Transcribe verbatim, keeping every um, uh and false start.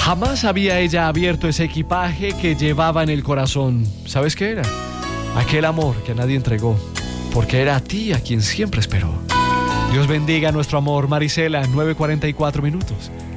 Jamás había ella abierto ese equipaje que llevaba en el corazón. ¿Sabes qué era? Aquel amor que nadie entregó, porque era a ti a quien siempre esperó. Dios bendiga nuestro amor. Marisela, nueve cuarenta y cuatro minutos.